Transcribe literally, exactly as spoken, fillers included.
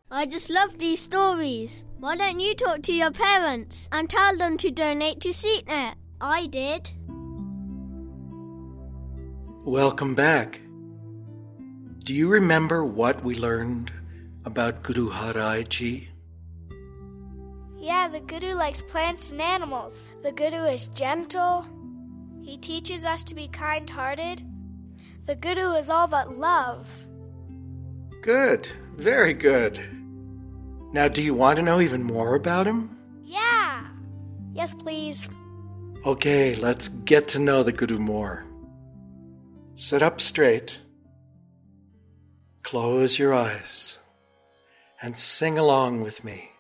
I just love these stories. Why don't you talk to your parents and tell them to donate to SeatNet? I did. Welcome back. Do you remember what we learned about Guru Harai Ji? Yeah, the Guru likes plants and animals. The Guru is gentle. He teaches us to be kind-hearted. The Guru is all about love. Good. Very good. Now, do you want to know even more about him? Yeah. Yes, please. Okay, let's get to know the Guru more. Sit up straight. Close your eyes and sing along with me.